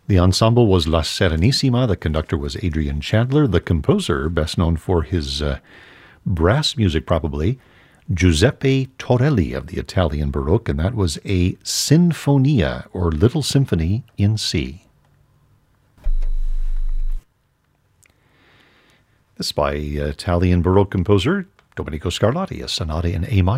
The ensemble was La Serenissima. The conductor was Adrian Chandler. The composer, best known for his brass music probably, Giuseppe Torelli of the Italian Baroque, and that was a Sinfonia, or Little Symphony in C. This by Italian Baroque composer Domenico Scarlatti, a sonata in A minor.